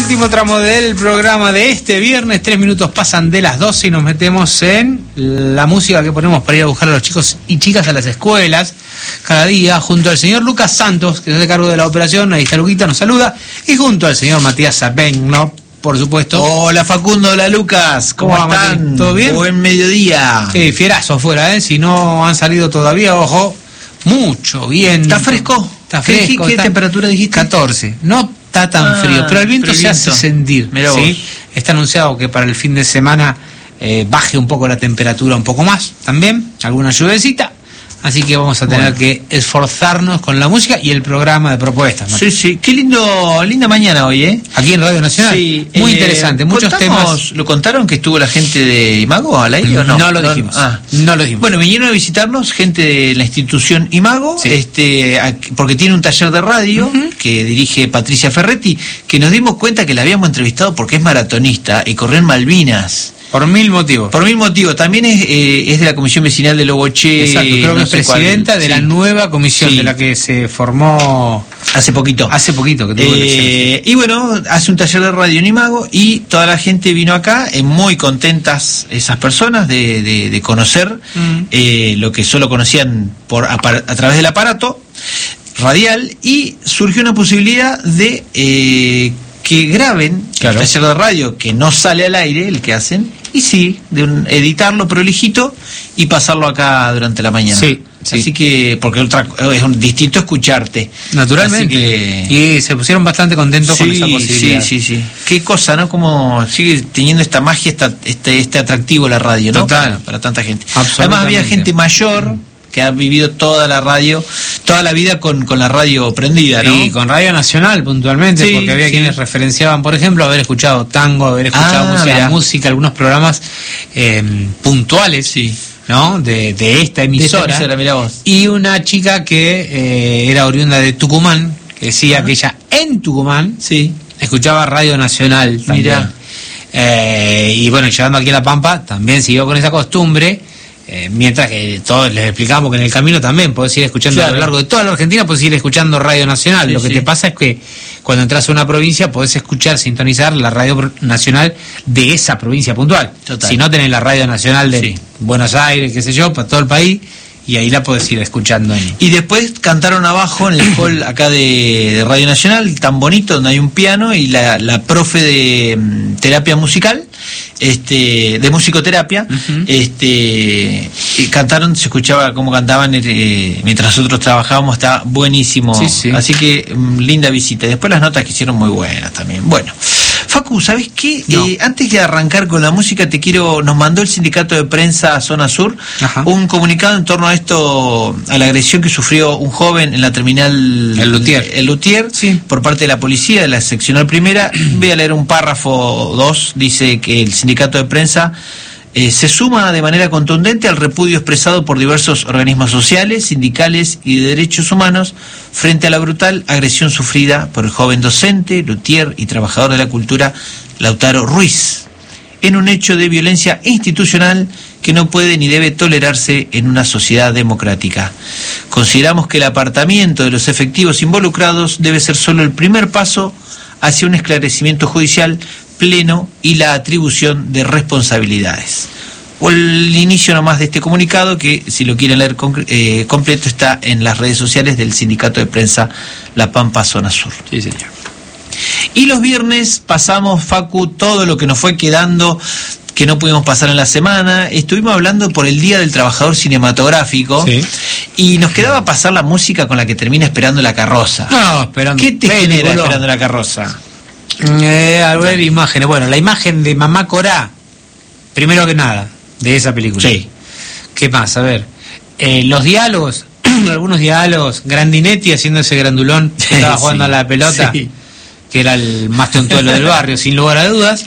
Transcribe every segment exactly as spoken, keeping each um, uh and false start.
último tramo del programa de este viernes. Tres minutos pasan de las doce y nos metemos en la música que ponemos para ir a buscar a los chicos y chicas a las escuelas cada día, junto al señor Lucas Santos, que se hace cargo de la operación. Ahí está Luquita, nos saluda. Y junto al señor Matías Zapegno, por supuesto. Hola Facundo, hola Lucas, ¿cómo, ¿Cómo están? Mati? ¿Todo bien? Buen mediodía. Sí, fierazo afuera, ¿eh? Si no han salido todavía, ojo, mucho viento. ¿Está fresco? Está fresco. ¿Qué, qué, qué está temperatura dijiste? catorce. No está tan ah, frío, pero el viento pero el se viento. hace sentir. ¿Sí? Está anunciado que para el fin de semana eh, baje un poco la temperatura, un poco más también, alguna lluvecita. Así que vamos a tener bueno. que esforzarnos con la música y el programa de propuestas. Sí, sí. Qué lindo, linda mañana hoy, ¿eh? Aquí en Radio Nacional. Sí. Muy eh, interesante. Muchos temas. ¿Lo contaron que estuvo la gente de Imago al aire o no? No lo dijimos. Ah. No lo dijimos. Bueno, vinieron a visitarnos gente de la institución Imago, sí. este, porque tiene un taller de radio uh-huh. que dirige Patricia Ferretti, que nos dimos cuenta que la habíamos entrevistado porque es maratonista y corrió en Malvinas. Por mil motivos. Por mil motivos. También es, eh, es de la Comisión Vecinal de Loboché. Exacto, creo no que es presidenta cuál. de sí. la nueva comisión sí. de la que se formó hace poquito. Hace poquito que tuvo eh, Y bueno, hace un taller de radio en Imago y toda la gente vino acá, eh, muy contentas esas personas de, de, de conocer mm. eh, lo que solo conocían por a, a través del aparato radial, y surgió una posibilidad de eh, que graben claro. el taller de radio que no sale al aire, el que hacen, y sí, de un, editarlo prolijito y pasarlo acá durante la mañana. Sí, sí. Así que, porque otra, es un distinto escucharte. Naturalmente. Que... Y se pusieron bastante contentos sí, con esa posibilidad. Sí, sí, sí. Qué cosa, ¿no? Como sigue teniendo esta magia, esta, este, este atractivo la radio, ¿no? Total. Para, para tanta gente. Además había gente mayor que ha vivido toda la radio, toda la vida con, con la radio prendida, ¿no? Sí, con Radio Nacional puntualmente, sí, porque había sí. quienes referenciaban, por ejemplo, haber escuchado tango, haber escuchado ah, música, música, algunos programas eh, puntuales, sí. ¿no? De, de esta emisora. De esta emisora, mirá vos. Y una chica que eh, era oriunda de Tucumán, que decía ah. que ella en Tucumán sí. escuchaba Radio Nacional también. Mirá. Eh, y bueno, llegando aquí a La Pampa, también siguió con esa costumbre. Eh, mientras que todos les explicamos que en el camino también podés ir escuchando claro. a lo largo de toda la Argentina, podés ir escuchando Radio Nacional. Sí, lo que sí. te pasa es que cuando entras a una provincia podés escuchar, sintonizar la Radio Nacional de esa provincia puntual. Total. Si no, tenés la Radio Nacional de sí. Buenos Aires, qué sé yo, para todo el país, y ahí la podés ir escuchando. En... Y después cantaron abajo en el hall acá de, de Radio Nacional, tan bonito, donde hay un piano, y la, la profe de um, terapia musical, este de musicoterapia, uh-huh. este y cantaron, se escuchaba cómo cantaban eh, mientras nosotros trabajábamos, está buenísimo. Sí, sí. Así que um, linda visita. Después las notas que hicieron muy buenas también. Bueno, Facu, ¿sabés qué? No. Eh, antes de arrancar con la música, te quiero, nos mandó el Sindicato de Prensa Zona Sur Ajá. un comunicado en torno a esto, a la agresión que sufrió un joven en la terminal El Lutier, el Lutier sí. por parte de la policía de la seccional primera. Voy a leer un párrafo dos, dice que el Sindicato de Prensa eh, se suma de manera contundente al repudio expresado por diversos organismos sociales, sindicales y de derechos humanos frente a la brutal agresión sufrida por el joven docente, luthier y trabajador de la cultura Lautaro Ruiz, en un hecho de violencia institucional que no puede ni debe tolerarse en una sociedad democrática. Consideramos que el apartamiento de los efectivos involucrados debe ser solo el primer paso hacia un esclarecimiento judicial pleno y la atribución de responsabilidades. O el inicio nomás de este comunicado, que si lo quieren leer con, eh, completo, está en las redes sociales del Sindicato de Prensa La Pampa Zona Sur. Sí, señor. Y los viernes pasamos, Facu, todo lo que nos fue quedando que no pudimos pasar en la semana. Estuvimos hablando por el Día del Trabajador Cinematográfico, sí. y nos quedaba pasar la música con la que termina Esperando la Carroza. No, esperando. ¿Qué te genera Esperando la Carroza? Eh, a ver, imágenes. Bueno, la imagen de Mamá Corá, primero que nada, de esa película. Sí. ¿Qué más? A ver, eh, los diálogos, algunos diálogos, Grandinetti haciendo ese grandulón que estaba jugando sí, a la pelota, sí. que era el más tontuelo del barrio, sin lugar a dudas.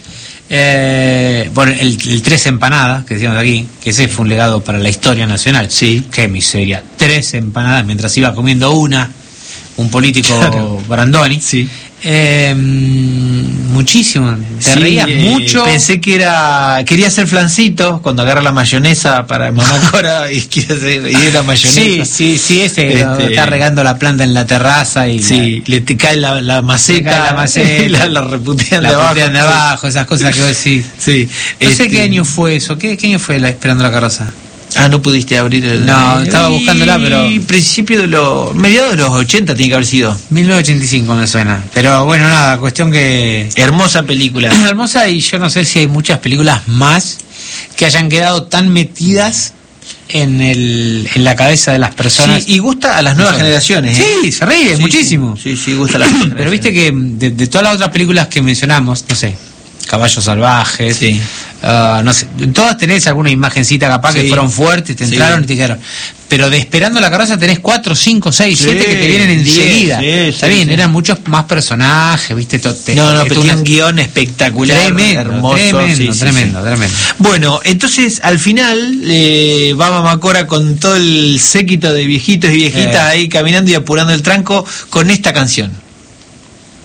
Eh, bueno, el, el tres empanadas que decíamos aquí, que ese fue un legado para la historia nacional. Sí. Qué miseria. Tres empanadas mientras iba comiendo una, un político claro. Brandoni. Sí. Eh, muchísimo, te Sí, reías eh, mucho. Pensé que era. Quería ser Flancito cuando agarra la mayonesa para Mamá Cora y quiere hacer, y era mayonesa. Sí, sí, sí, ese Este, está regando la planta en la terraza y Sí, le te cae la, la maceta, cae la maceta, y la, la reputean la de abajo. putean de abajo, esas cosas que vos decís. Sí. No sé este, qué año fue eso, ¿qué, qué año fue la Esperando la Carroza? Ah, no pudiste abrir el. No, estaba buscándola, pero- Principio de los. Mediados de los ochenta tiene que haber sido. mil novecientos ochenta y cinco me suena. Pero bueno, nada, cuestión que... Hermosa película. hermosa, y yo no sé si hay muchas películas más que hayan quedado tan metidas en el en la cabeza de las personas. Sí, y gusta a las nuevas generaciones. ¿eh? Sí, se ríe Sí, muchísimo. Sí, sí, sí, gusta a las nuevas Pero viste generaciones. que de, de todas las otras películas que mencionamos, no sé, Caballos Salvajes, Sí. ah, no sé, en todas tenés alguna imagencita capaz Sí. que fueron fuertes, te Sí. entraron y te quedaron. Pero de Esperando la Carroza tenés cuatro, cinco, seis, Sí, siete que te vienen diez, enseguida. sí, Está sí, bien, sí. eran muchos más personajes, viste. To- te- No, no, esto pero tiene una- un guión espectacular, Tremendo, hermoso. tremendo, sí, sí, tremendo, sí. tremendo. Bueno, entonces al final eh, va Mamá Cora con todo el séquito de viejitos y viejitas Eh. ahí caminando y apurando el tranco con esta canción.